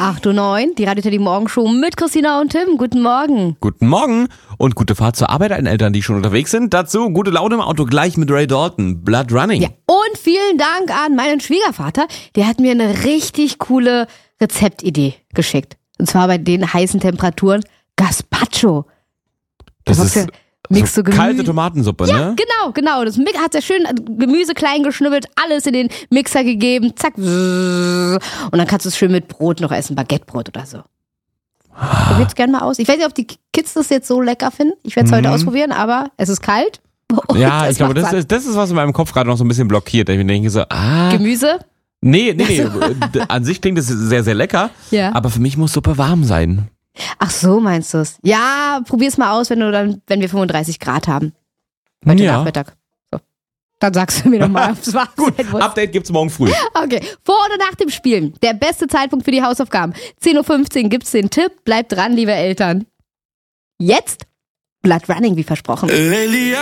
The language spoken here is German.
8:09 Uhr, die Radio Teddy Morgenshow mit Christina und Tim. Guten Morgen. Guten Morgen und gute Fahrt zur Arbeit an Eltern, die schon unterwegs sind. Dazu gute Laune im Auto gleich mit Ray Dalton, Blood Running. Ja, und vielen Dank an meinen Schwiegervater. Der hat mir eine richtig coole Rezeptidee geschickt. Und zwar bei den heißen Temperaturen Gazpacho. Das ist Mixst so du kalte Tomatensuppe, ja, ne? Genau. Das hat sehr schön Gemüse klein geschnibbelt, alles in den Mixer gegeben, zack. Und dann kannst du es schön mit Brot noch essen, Baguettebrot oder so. Probiert's gerne mal aus. Ich weiß nicht, ob die Kids das jetzt so lecker finden. Ich werde es heute ausprobieren, aber es ist kalt. Ja, ich glaube, das ist, was in meinem Kopf gerade noch so ein bisschen blockiert. Ich denke so, Gemüse? Nee. An sich klingt es sehr, sehr lecker. Ja. Aber für mich muss Suppe warm sein. Ach so, meinst du es? Ja, probier's mal aus, wenn wir 35 Grad haben. Heute Nachmittag. So. Dann sagst du mir nochmal, ob es warm Gut, sein muss. Update gibt's morgen früh. Okay, vor oder nach dem Spielen. Der beste Zeitpunkt für die Hausaufgaben. 10:15 Uhr gibt's den Tipp. Bleibt dran, liebe Eltern. Jetzt Blood Running, wie versprochen.